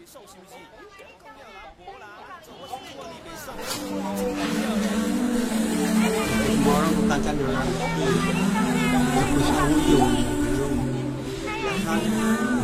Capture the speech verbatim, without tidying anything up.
Semua orang bukan cara orang tapi aku selalu yung yang